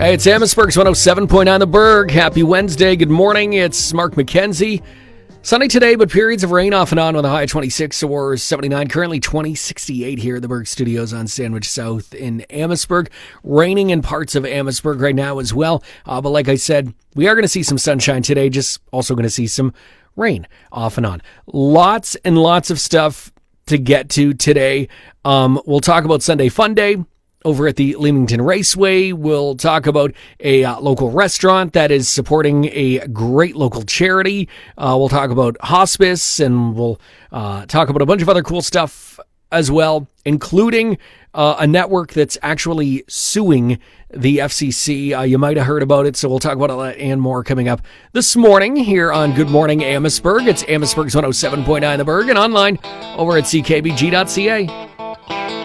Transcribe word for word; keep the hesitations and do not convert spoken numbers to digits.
Hey, it's Amherstburg's one oh seven point nine The Berg. Happy Wednesday. Good morning. It's Mark McKenzie. Sunny today, but periods of rain off and on with a high of twenty-six or seventy-nine. Currently twenty, sixty-eight here at the Berg Studios on Sandwich South in Amherstburg. Raining in parts of Amherstburg right now as well. Uh, but like I said, we are going to see some sunshine today. Just also going to see some rain off and on. Lots and lots of stuff to get to today. Um, we'll talk about Sunday Fun Day over at the Leamington Raceway. We'll talk about a uh, local restaurant that is supporting a great local charity. Uh, we'll talk about hospice, and we'll uh, talk about a bunch of other cool stuff as well, including uh, a network that's actually suing the F C C. Uh, you might have heard about it, so we'll talk about all that and more coming up this morning here on Good Morning Amherstburg. It's Amherstburg's one oh seven point nine The Berg, and online over at c k b g dot c a.